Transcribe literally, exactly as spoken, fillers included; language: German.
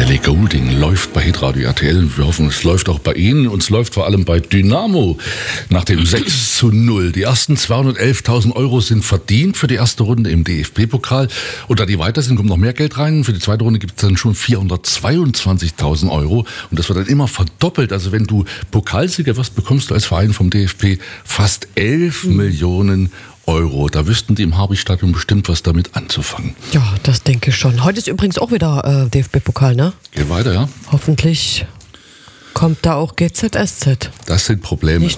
Ellie Goulding läuft bei Hitradio R T L. Wir hoffen, es läuft auch bei Ihnen. Und es läuft vor allem bei Dynamo nach dem sechs zu null. Die ersten zweihundertelftausend Euro sind verdient für die erste Runde im D F B-Pokal. Und da die weiter sind, kommt noch mehr Geld rein. Für die zweite Runde gibt es dann schon vierhundertzweiundzwanzigtausend Euro. Und das wird dann immer verdoppelt. Also wenn du Pokalsieger wirst, bekommst du als Verein vom D F B fast elf mhm. Millionen Euro. Da wüssten die im Harby-Stadion bestimmt was damit anzufangen. Ja, das denke ich schon. Heute ist übrigens auch wieder äh, D F B-Pokal, ne? Geht weiter, ja. Hoffentlich kommt da auch G Z S Z. Das sind Probleme. Nicht